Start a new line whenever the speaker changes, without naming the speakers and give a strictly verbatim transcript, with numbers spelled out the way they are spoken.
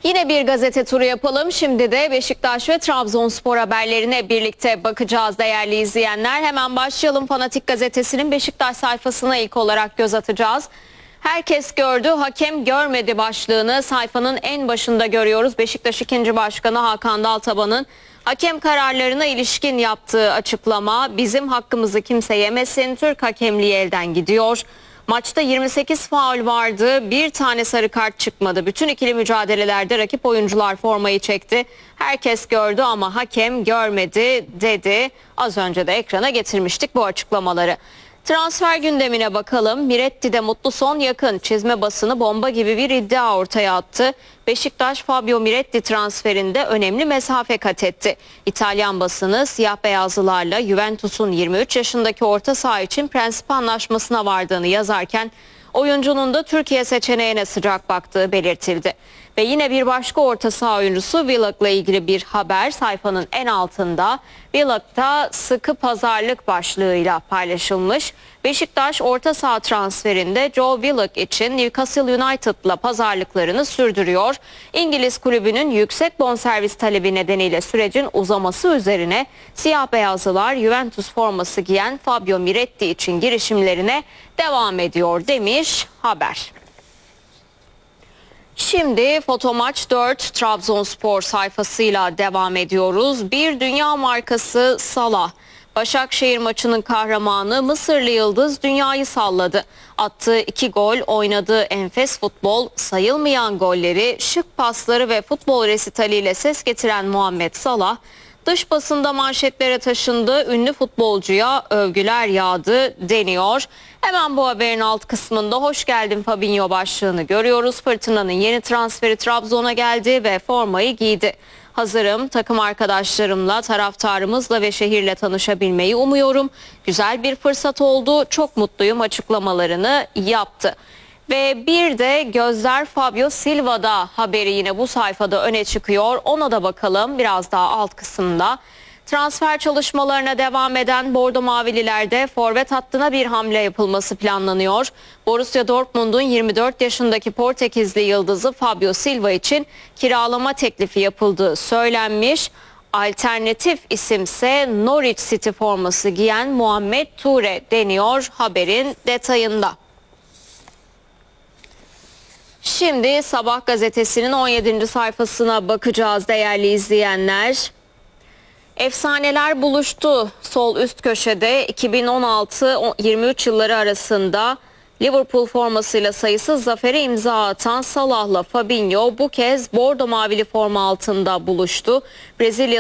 Yine bir gazete turu yapalım. Şimdi de Beşiktaş ve Trabzonspor haberlerine birlikte bakacağız değerli izleyenler. Hemen başlayalım. Fanatik Gazetesi'nin Beşiktaş sayfasına ilk olarak göz atacağız. Herkes gördü, hakem görmedi başlığını sayfanın en başında görüyoruz. Beşiktaş ikinci Başkanı Hakan Daltaban'ın hakem kararlarına ilişkin yaptığı açıklama: bizim hakkımızı kimse yemesin, Türk hakemliği elden gidiyor. Maçta yirmi sekiz faul vardı, bir tane sarı kart çıkmadı. Bütün ikili mücadelelerde rakip oyuncular formayı çekti. Herkes gördü ama hakem görmedi dedi. Az önce de ekrana getirmiştik bu açıklamaları. Transfer gündemine bakalım. Miretti'de mutlu son yakın. Çizme basını bomba gibi bir iddia ortaya attı. Beşiktaş Fabio Miretti transferinde önemli mesafe kat etti. İtalyan basını siyah beyazlılarla Juventus'un yirmi üç yaşındaki orta saha için prensip anlaşmasına vardığını yazarken oyuncunun da Türkiye seçeneğine sıcak baktığı belirtildi. Ve yine bir başka orta saha oyuncusu Willock'la ilgili bir haber sayfanın en altında. Willock'ta sıkı pazarlık başlığıyla paylaşılmış. Beşiktaş orta saha transferinde Joe Willock için Newcastle United'la pazarlıklarını sürdürüyor. İngiliz kulübünün yüksek bonservis talebi nedeniyle sürecin uzaması üzerine siyah beyazlılar Juventus forması giyen Fabio Miretti için girişimlerine devam ediyor demiş haber. Şimdi Fotomaç dört Trabzonspor sayfasıyla devam ediyoruz. Bir dünya markası Salah. Başakşehir maçının kahramanı Mısırlı yıldız dünyayı salladı. Attığı iki gol, oynadığı enfes futbol, sayılmayan golleri, şık pasları ve futbol resitaliyle ses getiren Muhammed Salah, dış basında manşetlere taşındı, ünlü futbolcuya övgüler yağdı deniyor. Hemen bu haberin alt kısmında hoş geldin Fabinho başlığını görüyoruz. Fırtına'nın yeni transferi Trabzon'a geldi ve formayı giydi. Hazırım, takım arkadaşlarımla, taraftarımızla ve şehirle tanışabilmeyi umuyorum. Güzel bir fırsat oldu, çok mutluyum açıklamalarını yaptı. Ve bir de gözler Fabio Silva'da haberi yine bu sayfada öne çıkıyor. Ona da bakalım biraz daha alt kısımda. Transfer çalışmalarına devam eden Bordo Mavililerde forvet hattına bir hamle yapılması planlanıyor. Borussia Dortmund'un yirmi dört yaşındaki Portekizli yıldızı Fabio Silva için kiralama teklifi yapıldığı söylenmiş. Alternatif isimse Norwich City forması giyen Muhammed Toure deniyor haberin detayında. Şimdi Sabah gazetesinin on yedinci sayfasına bakacağız değerli izleyenler. Efsaneler buluştu. Sol üst köşede iki bin on altı yirmi üç yılları arasında Liverpool formasıyla sayısız zafere imza atan Salah'la Fabinho bu kez bordo mavili forma altında buluştu. Brezilya